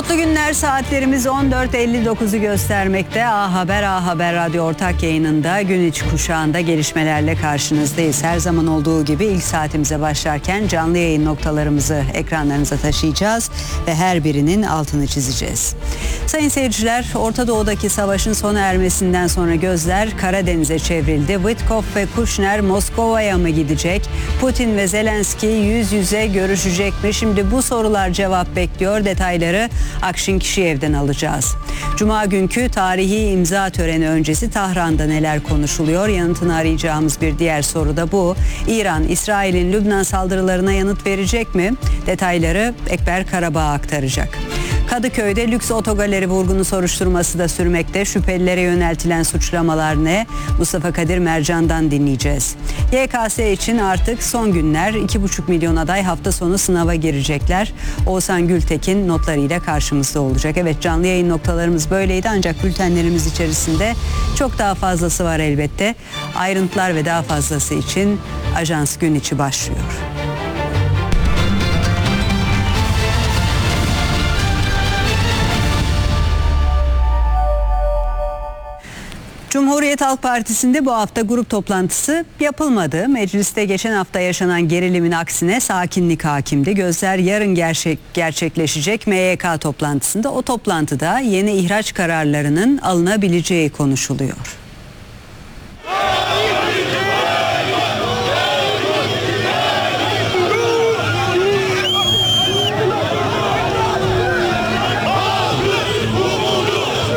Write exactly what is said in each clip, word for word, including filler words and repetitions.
Mutlu günler, saatlerimiz on dört elli dokuzu göstermekte. A Haber, A Haber Radyo ortak yayınında gün içi kuşağında gelişmelerle karşınızdayız. Her zaman olduğu gibi ilk saatimize başlarken canlı yayın noktalarımızı ekranlarınıza taşıyacağız ve her birinin altını çizeceğiz. Sayın seyirciler, Orta Doğu'daki savaşın sona ermesinden sonra gözler Karadeniz'e çevrildi. Witkoff ve Kushner Moskova'ya mı gidecek? Putin ve Zelenski yüz yüze görüşecek mi? Şimdi bu sorular cevap bekliyor. Detayları Akşin Kişiyev'den alacağız. Cuma günkü tarihi imza töreni öncesi Tahran'da neler konuşuluyor? Yanıtını arayacağımız bir diğer soru da bu. İran, İsrail'in Lübnan saldırılarına yanıt verecek mi? Detayları Ekber Karabağ aktaracak. Kadıköy'de lüks otogaleri vurgunu soruşturması da sürmekte. Şüphelilere yöneltilen suçlamalar ne? Mustafa Kadir Mercan'dan dinleyeceğiz. Y K S için artık son günler. iki buçuk milyon aday hafta sonu sınava girecekler. Oğuzhan Gültekin notlarıyla karşımızda olacak. Evet, canlı yayın noktalarımız böyleydi ancak bültenlerimiz içerisinde çok daha fazlası var elbette. Ayrıntılar ve daha fazlası için Ajans Gün İçi başlıyor. Cumhuriyet Halk Partisi'nde bu hafta grup toplantısı yapılmadı. Mecliste geçen hafta yaşanan gerilimin aksine sakinlik hakimdi. Gözler yarın gerçek, gerçekleşecek M Y K toplantısında. O toplantıda yeni ihraç kararlarının alınabileceği konuşuluyor.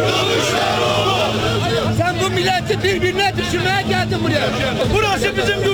Birbirine düşürmeye geldim buraya. Burası bizim